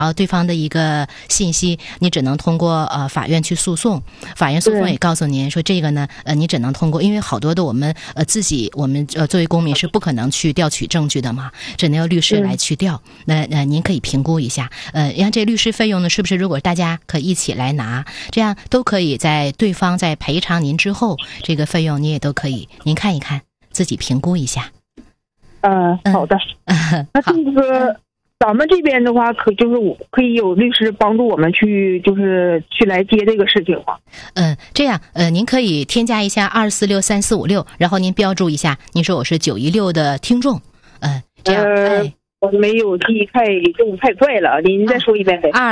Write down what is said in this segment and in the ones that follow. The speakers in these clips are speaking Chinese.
对方的一个信息，你只能通过法院去诉讼。法院诉讼也告诉您说，这个呢你只能通过，因为好多的我们作为公民是不可能去调取证据的嘛，只能由律师来去调。那您可以评估一下，让这律师费用呢，是不是如果大家可以一起来拿，这样都可以在对方在赔偿您之后，这个费用你也都可以，您看一看，自己评估一下。 好的。那这个咱们这边的话，可以有律师帮助我们去来接这个事情吗？ 这样您可以添加一下2463456，然后您标注一下，您说我是916的听众。这样我没有记太快了，您再说一遍呗。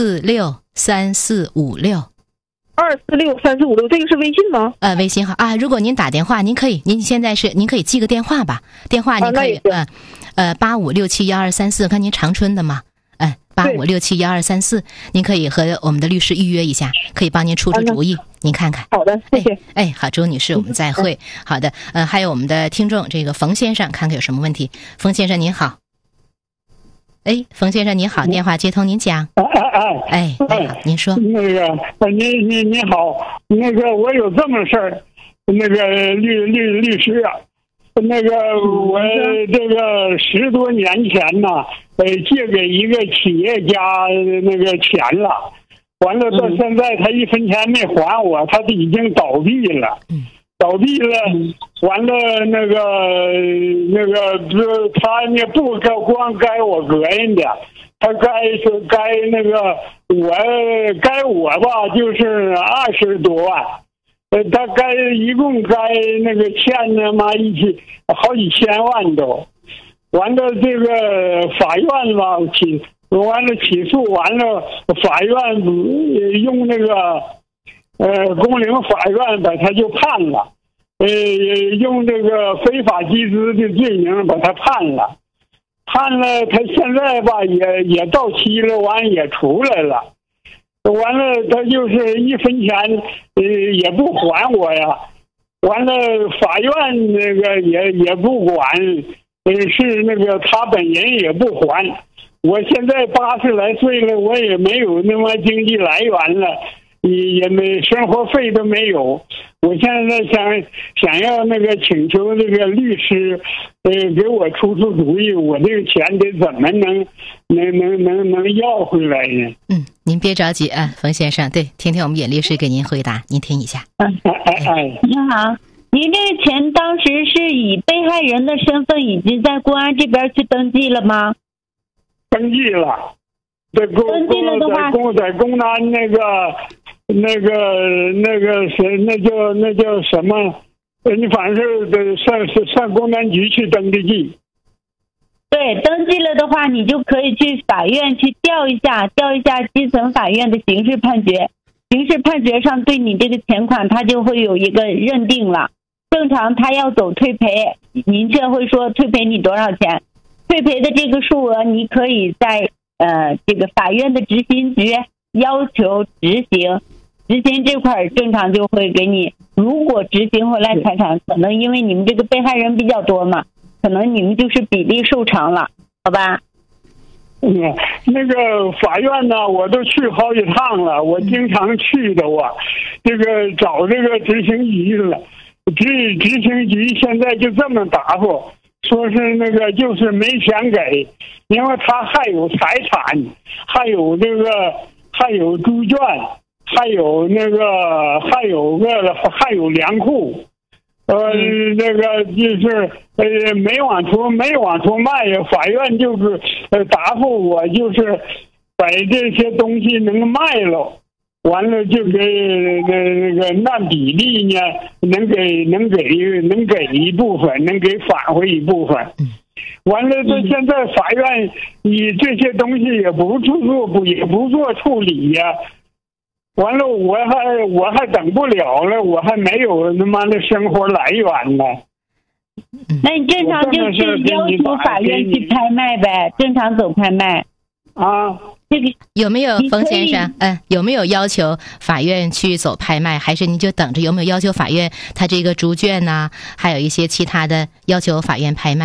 2463456。 2463456，这个是微信吗？ 微信号啊。如果您打电话，您可以记个电话吧。电话您可以85671234，看您长春的吗？85671234，您可以和我们的律师预约一下，可以帮您出主意，您看看。 好的，谢谢。 好，周女士，我们再会。好的，还有我们的听众这个冯先生，看看有什么问题。冯先生您好。冯先生您好，电话接通，您讲。您说。 那个您好，那个我有这么事儿，那个律师啊，那个我这个10多年前呢，借给一个企业家那个钱了，完了到现在他1分钱没还我，他已经倒闭了。完了他呢不光该我个人的，他该我吧，就是20多万，他一共该欠呢嘛一起好几千万都。完了这个法院吧起诉完了，法院用工龄法院把他就判了，用这个非法集资的罪名把他判了，他现在吧也到期了，完也出来了，完了他就是1分钱也不还我呀，完了法院也不管，是他本人也不还，我现在80来岁了，我也没有那么经济来源了。也没生活费都没有，我现在想要请求这个律师，给我出主意，我这个钱得怎么能要回来呢？ 您别着急啊，冯先生，对，听听我们尹律师给您回答，您听一下。 您好，您这个钱当时是以被害人的身份已经在公安这边去登记了吗？ 登记了，在公安那叫什么？你反正是上公安局去登的记。 对，登记了的话，你就可以去法院去调一下基层法院的刑事判决。刑事判决上对你这个钱款，它就会有一个认定了。正常他要走退赔，您却会说退赔你多少钱？退赔的这个数额，你可以在这个法院的执行局要求执行这块正常就会给你，如果执行回来财产，可能因为你们这个被害人比较多嘛，可能你们就是比例受偿了，好吧？ 那个法院呢，我都去好几趟了，我经常去的这个找这个执行局了，执行局现在就这么答复，说是就是没钱给，因为他还有财产，还有猪圈，还有粮库，就是没往出卖，法院就是答复我，就是把这些东西能卖了，完了就给按比例呢，能给一部分，能给返回一部分。完了，这现在法院你这些东西也不做处理呀。完了，我还等不了了，我还没有他妈的生活来源呢。 那你正常就是要求法院去拍卖呗，正常走拍卖啊。 这个有没有冯先生？有没有要求法院去走拍卖？还是您就等着有没有要求法院他这个猪圈呐，还有一些其他的要求法院拍卖？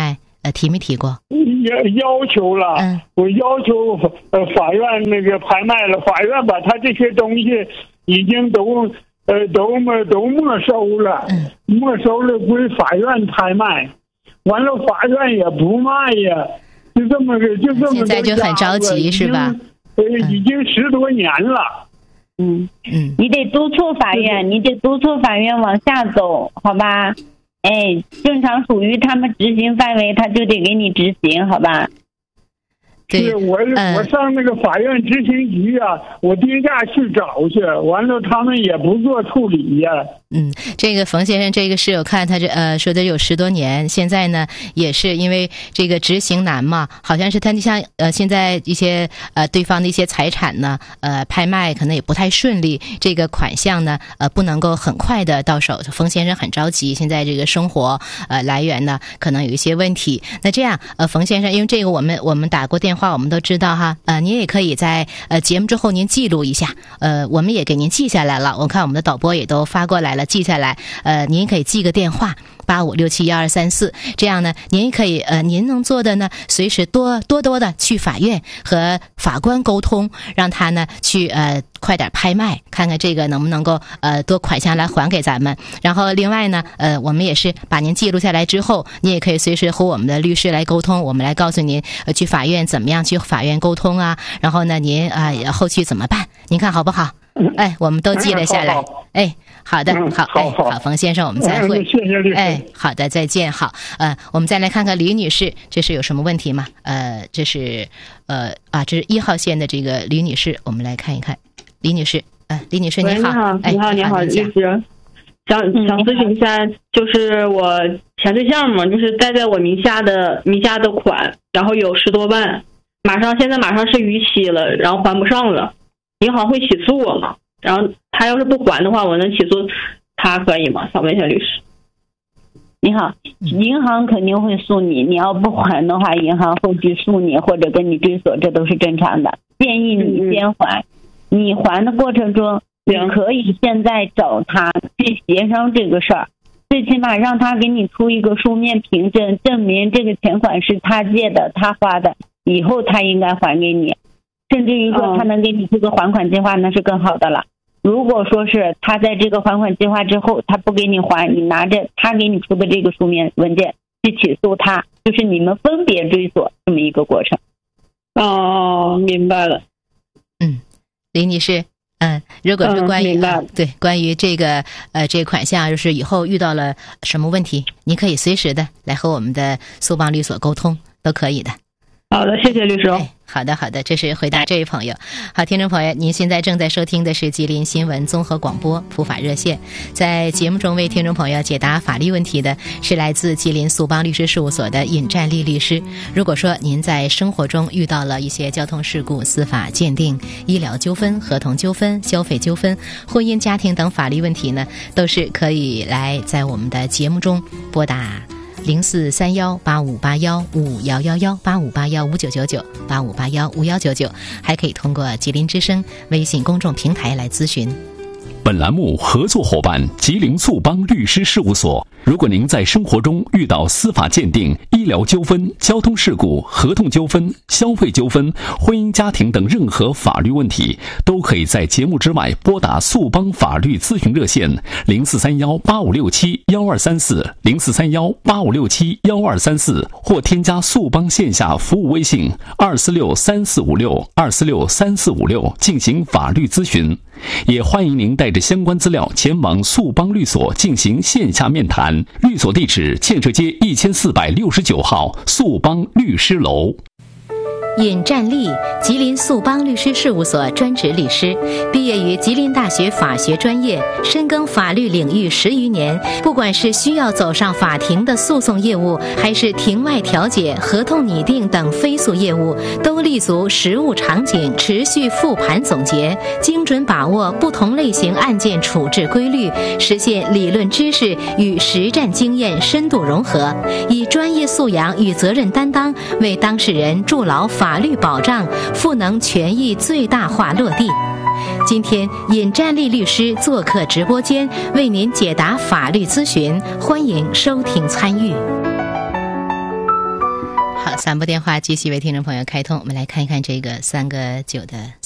提没提过？ 要求了，我要求法院那个拍卖了，法院把他这些东西已经都没收了，没收了归法院拍卖，完了法院也不卖呀，就这么现在就很着急是吧？ 已经10多年了。 你得督促法院，你得督促法院往下走，好吧？正常属于他们执行范围，他就得给你执行，好吧？ 对，我上那个法院执行局啊，我定价去找去，完了他们也不做处理呀。 这个冯先生这个是我看他说的有10多年，现在呢也是因为这个执行难嘛，好像是他就像现在一些对方的一些财产呢拍卖可能也不太顺利，这个款项呢不能够很快的到手，冯先生很着急，现在这个生活来源呢可能有一些问题。那这样冯先生，因为这个我们打过电话我们都知道哈，您也可以在节目之后您记录一下，我们也给您记下来了，我看我们的导播也都发过来了，记下来，您可以记个电话85671234，这样呢您可以您能做的呢随时多的去法院和法官沟通，让他呢去快点拍卖，看看这个能不能够多款项来还给咱们。然后另外呢我们也是把您记录下来之后，你也可以随时和我们的律师来沟通，我们来告诉您去法院怎么样去法院沟通啊，然后呢您后续怎么办，您看好不好？我们都记了下来。好的，好，冯先生，我们再会。 谢谢律师。 好的，再见。好，我们再来看看李女士，这是有什么问题吗？这是这是1号线的这个李女士，我们来看一看。李女士，李女士你好。 你好，律师，想咨询一下，就是我前对象嘛，就是贷在我名下的款，然后有10多万，现在马上是逾期了，然后还不上了，银行会起诉我吗？然后他要是不还的话，我能起诉他可以吗？想问一下律师。 你好，银行肯定会诉你，你要不还的话，银行后续诉你或者跟你追索，这都是正常的。建议你先还，你还的过程中，你可以现在找他去协商这个事儿，最起码让他给你出一个书面凭证，证明这个钱款是他借的，他花的，以后他应该还给你。甚至于说他能给你出个还款计划，那是更好的了。如果说是他在这个还款计划之后他不给你还，你拿着他给你出的这个书面文件去起诉他，就是你们分别追索这么一个过程。 明白了。 李女士，如果是关于关于这个这款项，就是以后遇到了什么问题，你可以随时的来和我们的诉邦律所沟通，都可以的。 好的，谢谢律师。 好的，这是回答这位朋友。好，听众朋友，您现在正在收听的是吉林新闻综合广播普法热线，在节目中为听众朋友解答法律问题的是来自吉林诉邦律师事务所的尹占丽律师。如果说您在生活中遇到了一些交通事故、司法鉴定、医疗纠纷、合同纠纷、消费纠纷、婚姻家庭等法律问题呢，都是可以来在我们的节目中拨打0431858151118581599985815199，还可以通过吉林之声微信公众平台来咨询。 本栏目合作伙伴吉林诉邦律师事务所。如果您在生活中遇到司法鉴定、医疗纠纷、交通事故、合同纠纷、消费纠纷、婚姻家庭等任何法律问题，都可以在节目之外拨打诉邦法律咨询热线043185671234043185671234，或添加诉邦线下服务微信2463456进行法律咨询。也欢迎您带着相关资料前往诉邦律所进行线下面谈，律所地址建设街1469号诉邦律师楼。 尹占丽，吉林诉邦律师事务所专职律师，毕业于吉林大学法学专业，深耕法律领域10余年。不管是需要走上法庭的诉讼业务，还是庭外调解、合同拟定等非诉业务，都立足实务场景，持续复盘总结，精准把握不同类型案件处置规律，实现理论知识与实战经验深度融合，以专业素养与责任担当为当事人筑牢法律保障，赋能权益最大化落地。今天尹占丽律师做客直播间，为您解答法律咨询，欢迎收听参与。 3部电话继续为听众朋友开通，我们来看一看这个3个9的